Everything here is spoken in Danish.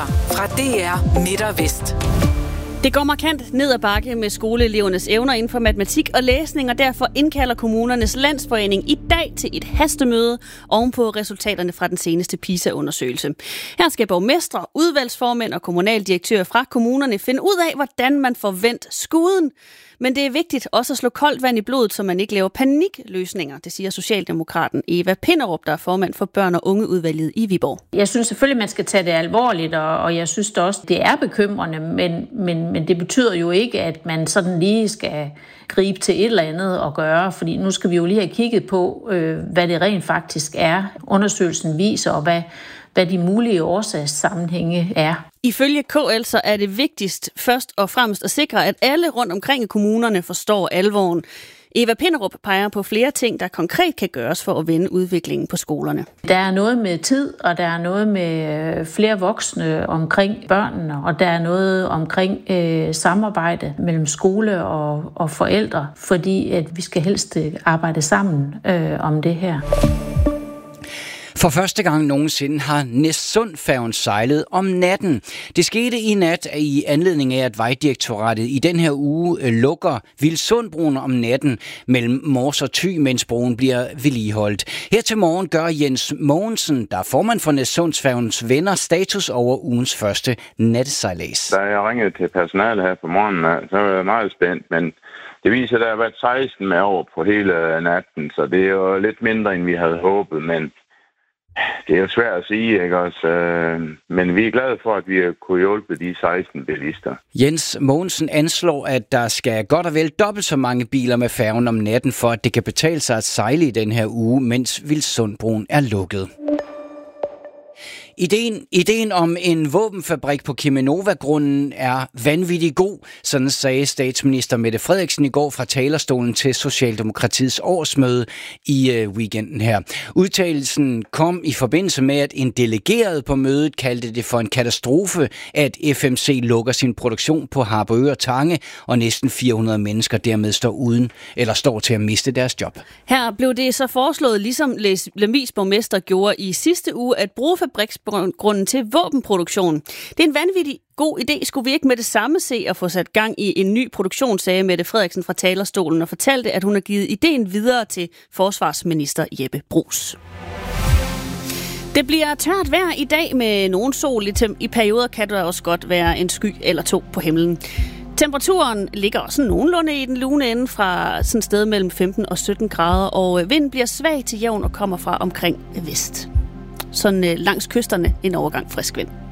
Nyheder fra DR Midt og Vest. Det går markant ned ad bakke med skoleelevernes evner inden for matematik og læsning, og derfor indkalder Kommunernes Landsforening i dag til et hastemøde ovenpå resultaterne fra den seneste PISA-undersøgelse. Her skal borgmestre, udvalgsformænd og kommunaldirektører fra kommunerne finde ud af, hvordan man får vendt skuden. Men det er vigtigt også at slå koldt vand i blodet, så man ikke laver panikløsninger, det siger Socialdemokraten Eva Pinderup, der er formand for børn- og ungeudvalget i Viborg. Jeg synes selvfølgelig, man skal tage det alvorligt, og jeg synes også, det er bekymrende, men det betyder jo ikke, at man sådan lige skal gribe til et eller andet og gøre, fordi nu skal vi jo lige have kigget på, hvad det rent faktisk er, undersøgelsen viser, og hvad de mulige årsagssammenhænge er. Ifølge KL så er det vigtigst først og fremmest at sikre, at alle rundt omkring i kommunerne forstår alvoren. Eva Pinderup peger på flere ting, der konkret kan gøres for at vende udviklingen på skolerne. Der er noget med tid, og der er noget med flere voksne omkring børnene, og der er noget omkring samarbejde mellem skole og forældre, fordi at vi skal helst arbejde sammen om det her. For første gang nogensinde har Næssundfærgen sejlet om natten. Det skete i nat i anledning af, at Vejdirektoratet i den her uge lukker Vildsundbroen om natten mellem Mors og Thy, mens broen bliver vedligeholdt. Her til morgen gør Jens Mogensen, der er formand for Næssundfærgens venner, status over ugens første nattesejlads. Da jeg ringede til personalet her på morgenen, så var jeg meget spændt, men det viser, at der har været 16 med over på hele natten, så det er jo lidt mindre, end vi havde håbet, men det er jo svært at sige, ikke også? Men vi er glade for, at vi har kunne hjælpe de 16 bilister. Jens Mogensen anslår, at der skal godt og vel dobbelt så mange biler med færgen om natten, for at det kan betale sig at sejle i den her uge, mens Vildsundbroen er lukket. Ideen om en våbenfabrik på Cheminova-grunden er vanvittig god, sådan sagde statsminister Mette Frederiksen i går fra talerstolen til Socialdemokratiets årsmøde i weekenden her. Udtalelsen kom i forbindelse med, at en delegeret på mødet kaldte det for en katastrofe, at FMC lukker sin produktion på Harboøre Tange, og næsten 400 mennesker dermed står til at miste deres job. Her blev det så foreslået, ligesom Lemvigs borgmester gjorde i sidste uge, at bruge fabriksgrunden til våbenproduktion. Det er en vanvittig god idé. Skulle vi ikke med det samme se at få sat gang i en ny produktion, sagde Mette Frederiksen fra talerstolen og fortalte, at hun har givet ideen videre til forsvarsminister Jeppe Bruus. Det bliver tørt vejr i dag med nogen sol. I perioder kan der også godt være en sky eller to på himlen. Temperaturen ligger også nogenlunde i den lune ende fra sådan et sted mellem 15 og 17 grader, og vinden bliver svag til jævn og kommer fra omkring vest. Sådan langs kysterne en overgang frisk vind.